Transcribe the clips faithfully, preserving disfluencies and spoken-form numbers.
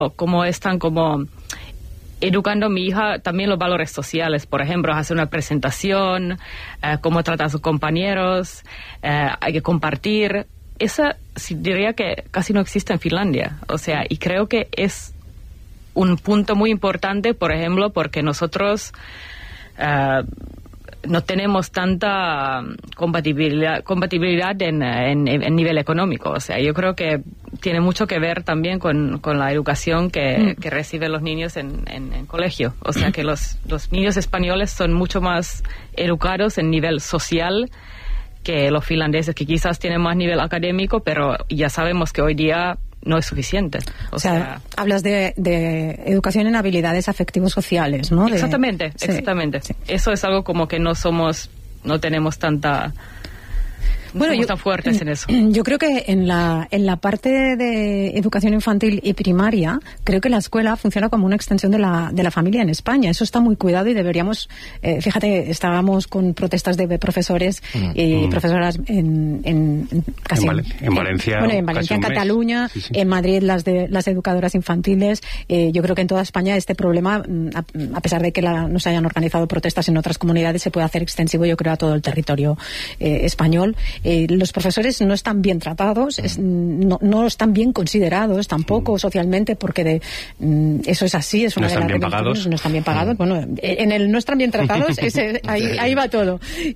cómo están como educando a mi hija también los valores sociales, por ejemplo, hacer una presentación, eh, cómo trata a sus compañeros, eh, hay que compartir. Esa sí, diría que casi no existe en Finlandia, o sea, y creo que es un punto muy importante, por ejemplo, porque nosotros uh, no tenemos tanta compatibilidad, compatibilidad en, en, en nivel económico. O sea, yo creo que tiene mucho que ver también con, con la educación que, mm. que reciben los niños en, en, en colegio. O sea, que los, los niños españoles son mucho más educados en nivel social que los finlandeses, que quizás tienen más nivel académico, pero ya sabemos que hoy día no es suficiente. O, o sea, sea, hablas de, de educación en habilidades afectivo-sociales, ¿no? De... Exactamente, sí, exactamente. Sí. Eso es algo como que no somos, no tenemos tanta... No bueno, somos yo, tan fuertes en eso. Yo creo que en la en la parte de educación infantil y primaria, creo que la escuela funciona como una extensión de la de la familia en España. Eso está muy cuidado y deberíamos... Eh, fíjate, estábamos con protestas de profesores mm, y mm. profesoras en, en, en casi... En, Val en Valencia. Bueno, en Valencia, en Cataluña, sí, sí. En Madrid las de las educadoras infantiles. Eh, yo creo que en toda España este problema, a, a pesar de que la, no se hayan organizado protestas en otras comunidades, se puede hacer extensivo, yo creo, a todo el territorio eh, español. Eh, los profesores no están bien tratados, es, no, no están bien considerados tampoco mm. socialmente, porque de, mm, eso es así, es una no de las están bien pagados. No están bien pagados. Mm. Bueno, en el no están bien tratados, ese, ahí, ahí va todo.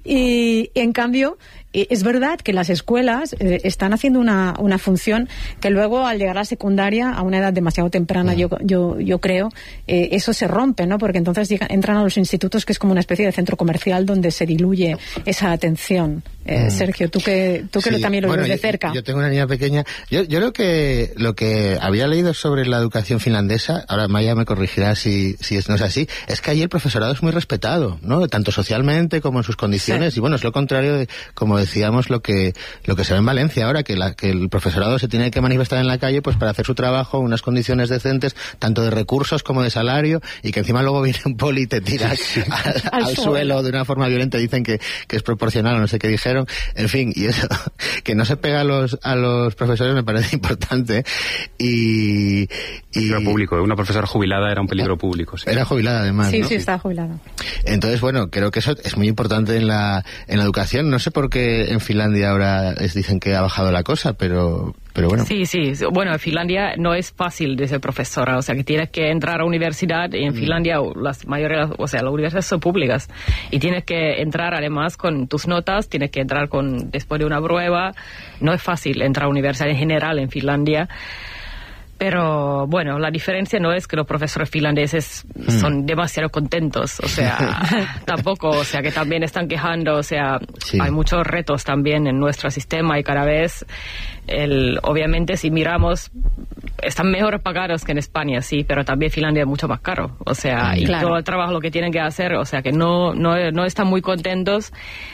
Y en cambio, es verdad que las escuelas eh, están haciendo una, una función que luego, al llegar a la secundaria, a una edad demasiado temprana, mm. yo, yo, yo creo, eh, eso se rompe, ¿no? Porque entonces llegan, entran a los institutos, que es como una especie de centro comercial donde se diluye esa atención. Eh, mm. Sergio, tú que, tú que sí, también lo bueno, ves de yo, cerca. Yo tengo una niña pequeña. Yo, yo creo que lo que había leído sobre la educación finlandesa, ahora Maya me corregirá si, si no es así, es que allí el profesorado es muy respetado, ¿no? Tanto socialmente como en sus condiciones. Sí. Y bueno, es lo contrario de, como decíamos, lo que lo que se ve en Valencia ahora, que, la, que el profesorado se tiene que manifestar en la calle pues para hacer su trabajo, unas condiciones decentes, tanto de recursos como de salario, y que encima luego viene un poli y te tiras sí, sí. al, al, al suelo de una forma violenta, dicen que, que es proporcional o no sé qué dijeron, en fin, y eso, que no se pega a los, a los profesores me parece importante. Y, y peligro público, una profesora jubilada era un peligro público. Sí. Era jubilada además, Sí, ¿no? sí, está jubilada. Entonces, bueno, creo que eso es muy importante en la, en la educación. No sé por qué en Finlandia ahora les dicen que ha bajado la cosa, pero, pero bueno. Sí, sí. Bueno, en Finlandia no es fácil de ser profesora, o sea, que tienes que entrar a universidad, y en mm. Finlandia las mayores, o sea, las universidades son públicas, y tienes que entrar además con tus notas, tienes que entrar con después de una prueba. No es fácil entrar a universidad en general en Finlandia. Pero, bueno, la diferencia no es que los profesores finlandeses mm. son demasiado contentos, o sea, tampoco, o sea, que también están quejando, o sea, sí. hay muchos retos también en nuestro sistema, y cada vez, el, obviamente, si miramos, están mejor pagados que en España, sí, pero también Finlandia es mucho más caro, o sea, mm, y claro. todo el trabajo lo que tienen que hacer, o sea, que no, no, no están muy contentos.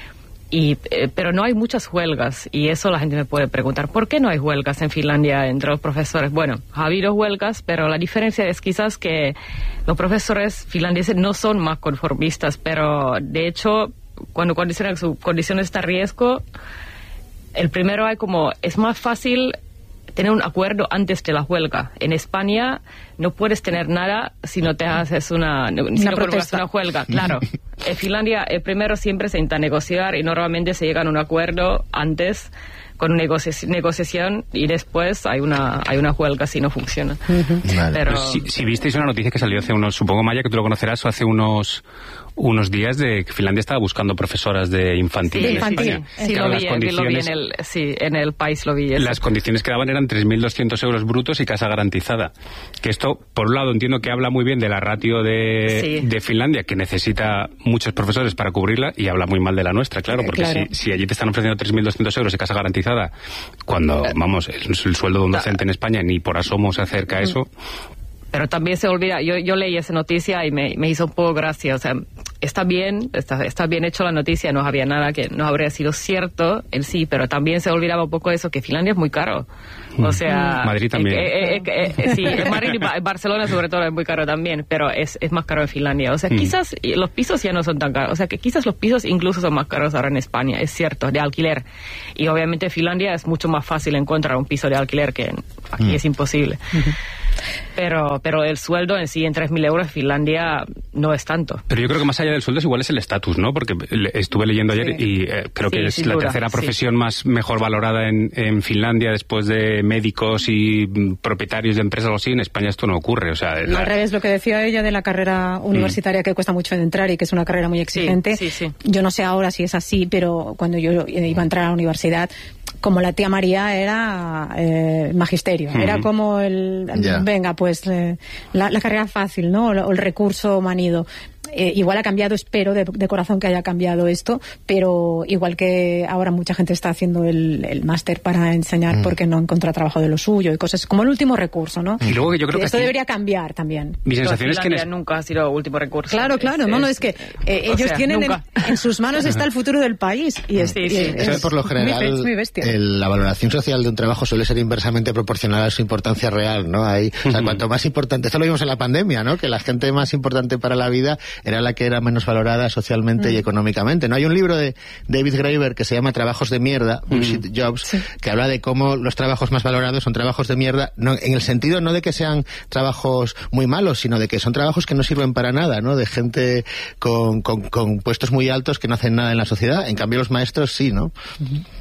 Y, eh, pero no hay muchas huelgas, y eso la gente me puede preguntar, ¿por qué no hay huelgas en Finlandia entre los profesores? Bueno, ha habido huelgas, pero la diferencia es quizás que los profesores finlandeses no son más conformistas, pero de hecho, cuando condicionan su condición está a riesgo, el primero hay como, es más fácil tener un acuerdo antes de la huelga. En España no puedes tener nada si no te haces una, si una, no protesta. una huelga, claro. En Finlandia, el primero siempre se intenta negociar, y normalmente se llega a un acuerdo antes con una negoci negociación, y después hay una hay una huelga si no funciona. Uh-huh. Vale. Pero si, si visteis una noticia que salió hace unos, supongo, Maya, que tú lo conocerás, hace unos unos días, de que Finlandia estaba buscando profesoras de infantil sí, en infantil. España. Sí, sí, lo, vi, lo vi en el, sí, en el país lo vi. Eso. Las condiciones que daban eran tres mil doscientos euros brutos y casa garantizada. Que esto, por un lado, entiendo que habla muy bien de la ratio de, sí. de Finlandia, que necesita muchos profesores para cubrirla, y habla muy mal de la nuestra, claro, porque claro. Si, si allí te están ofreciendo tres mil doscientos euros y casa garantizada, cuando, vamos, el, el sueldo de un docente en España ni por asomo se acerca a eso. Pero también se olvida, yo, yo leí esa noticia y me, me hizo un poco gracia, o sea, está bien, está, está bien hecho la noticia, no había nada que no habría sido cierto en sí, pero también se olvidaba un poco eso, que Finlandia es muy caro. O sea... Madrid también. Eh, eh, eh, eh, sí, en Madrid y Barcelona sobre todo es muy caro también, pero es, es más caro en Finlandia. O sea, mm. quizás los pisos ya no son tan caros, o sea, que quizás los pisos incluso son más caros ahora en España, es cierto, de alquiler. Y obviamente en Finlandia es mucho más fácil encontrar un piso de alquiler, que aquí mm. es imposible. Mm-hmm. Pero, pero el sueldo en sí en tres mil euros en Finlandia no es tanto. Pero yo creo que más allá del sueldo es igual es el estatus, ¿no? Porque estuve leyendo ayer sí. y eh, creo sí, que es la duda, tercera profesión sí. más mejor valorada en, en Finlandia después de médicos y propietarios de empresas o así. En España esto no ocurre. O sea, la... Al revés, lo que decía ella de la carrera universitaria mm. que cuesta mucho de entrar y que es una carrera muy exigente. Sí, sí, sí. Yo no sé ahora si es así, pero cuando yo iba a entrar a la universidad, como la tía María era eh, magisterio, mm. era como el, yeah. venga, pues eh, la, la carrera fácil, ¿no? O el recurso manido. Eh, igual ha cambiado, espero de, de corazón que haya cambiado esto, pero igual que ahora mucha gente está haciendo el, el máster para enseñar mm. porque no encuentra trabajo de lo suyo y cosas como el último recurso, ¿no? Y luego que yo creo que esto aquí... debería cambiar también. Mi sensación es que en... nunca ha sido último recurso. Claro, claro, es, no, no, es que eh, ellos sea, tienen en, en sus manos está el futuro del país y es, sí, y sí. es, es por lo general muy, muy bestia. El, la valoración social de un trabajo suele ser inversamente proporcional a su importancia real, ¿no? Hay, o sea, cuanto más importante, esto lo vimos en la pandemia, ¿no? Que la gente más importante para la vida era la que era menos valorada socialmente mm. y económicamente. No hay un libro de David Graeber que se llama Trabajos de mierda, Bullshit mm. Jobs, sí. que habla de cómo los trabajos más valorados son trabajos de mierda, no, en el sentido no de que sean trabajos muy malos, sino de que son trabajos que no sirven para nada, ¿no? De gente con, con, con puestos muy altos que no hacen nada en la sociedad. En cambio los maestros sí, ¿no? Mm-hmm.